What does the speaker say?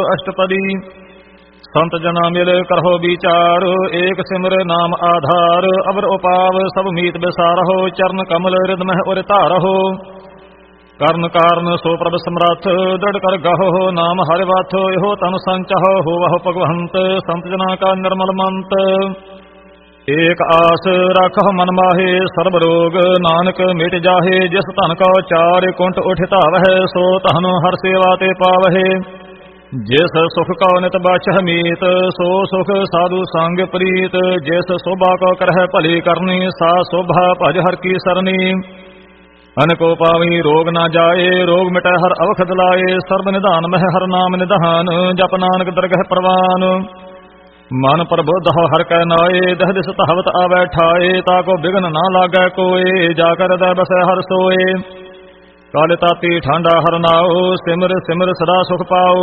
ਅਸ਼ਟਪਦੀ। ਸੰਤ ਜਨਾ ਮਿਲ ਕਰਹੁ ਵਿਚਾਰ, ਏਕ ਸਿਮਰ ਨਾਮ ਆਧਾਰ। ਅਵਰ ਉਪਾਵ ਸਭ ਮੀਤ ਬਿਸਾਰਹੁ, ਚਰਨ ਕਮਲ ਰਿਦ ਮਹਿ ਉਰ ਧਾਰਹੁ। ਕਰਨ ਕਾਰਨ ਸੋ ਪ੍ਰਭ ਸਮਰੱਥ, ਦ੍ਰਿੜ ਕਰ ਗਾਹੋ ਨਾਮ ਹਰਿ ਵਥ। ਇਹੋ ਤਨ ਸੰਚਹੁ ਹੋਵਹੁ ਭਗਵੰਤ, ਸੰਤ ਜਨਾ ਕਾ ਨਿਰਮਲ ਮੰਤ। ਏਕ ਆਸ ਰਾਖਹੁ ਮਨ ਮਾਹੇ, ਸਰਬ ਰੋਗ ਨਾਨਕ ਮਿਟ ਜਾਹੇ। ਜਿਸ ਧਨ ਕਉ ਚਾਰ ਕੁੰਟ ਉਠ ਧਾਵਹਿ, ਸੋ ਧਨ ਹਰ ਸੇਵਾ ਤੇ ਪਾਵਹਿ। ਜਿਸ ਸੁਖ ਕਉ ਨਿਤ ਬਚਹਿ ਮੀਤ, ਸੋ ਸੁਖ ਸਾਧੂ ਸੰਗ ਪ੍ਰੀਤ। ਜਿਸ ਸੋਭਾ ਕਉ ਕਰਹਿ ਭਲੀ ਕਰਨੀ, ਸਾ ਸੋਭਾ ਭਜ ਹਰ ਕੀ ਸਰਨੀ। ਅਨਕੋ ਪਾਵੀ ਰੋਗ ਨਾ ਜਾਏ, ਰੋਗ ਮਿਟੈ ਹਰ ਅਵਖਦ ਲਾਏ। ਸਰਬ ਨਿਧਾਨ ਮਹਿ ਹਰ ਨਾਮ ਨਿਧਾਨ, ਜਪ ਨਾਨਕ ਦਰਗਹਿ ਪ੍ਰਵਾਨ। ਮਨ ਪ੍ਰਬੁੱਧ ਹੋ ਹਰ ਕੈ ਨਾਏ, ਦਹ ਦਿਸ ਧਾਵਤ ਆਵੈ ਠਾਏ। ਤਾ ਕੋ ਬਿਗਨ ਨਾ ਲਾਗੈ ਕੋਏ, ਜਾ ਕਰ ਹਰਦੈ ਬਸੈ ਹਰ ਸੋਏ। ਕਾਲ ਤਾਤੀ ਠਾਂਡਾ ਹਰ ਨਾਉ, ਸਿਮਰ ਸਿਮਰ ਸਦਾ ਸੁਖ ਪਾਉ।